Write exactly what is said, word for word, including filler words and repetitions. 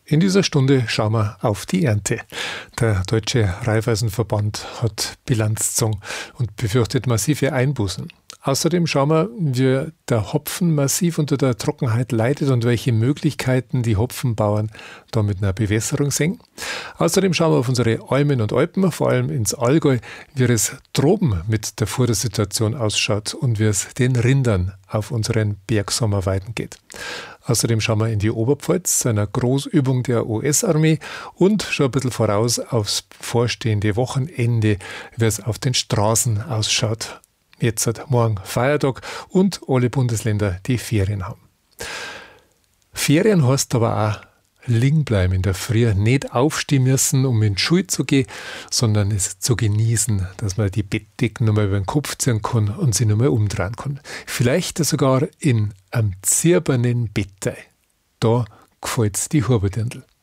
In dieser Stunde schauen wir auf die Ernte. Der Deutsche Raiffeisenverband hat Bilanz gezogen und befürchtet massive Einbußen. Außerdem schauen wir, wie der Hopfen massiv unter der Trockenheit leidet und welche Möglichkeiten die Hopfenbauern da mit einer Bewässerung sehen. Außerdem schauen wir auf unsere Almen und Alpen, vor allem ins Allgäu, wie es droben mit der Futtersituation ausschaut und wie es den Rindern auf unseren Bergsommerweiden geht. Außerdem schauen wir in die Oberpfalz zu einer Großübung der U S-Armee und schon ein bisschen voraus aufs vorstehende Wochenende, wie es auf den Straßen ausschaut. Jetzt hat morgen Feiertag und alle Bundesländer, die Ferien haben. Ferien heißt aber auch liegen bleiben in der Früh, nicht aufstehen müssen, um in die Schule zu gehen, sondern es zu genießen, dass man die Bettdecken nochmal über den Kopf ziehen kann und sie nochmal umdrehen kann. Vielleicht sogar in einem zirbernen Bett. Da gefällt's die Huberdirndl.